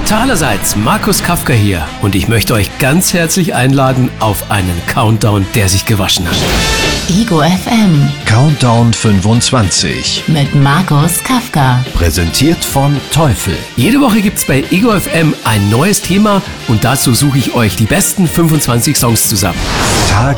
Allerseits, Markus Kafka hier und ich möchte euch ganz herzlich einladen auf einen Countdown, der sich gewaschen hat. Ego FM Countdown 25 mit Markus Kafka. präsentiert von Teufel. Jede Woche gibt's bei Ego FM ein neues Thema und dazu suche ich euch die besten 25 Songs zusammen. Tag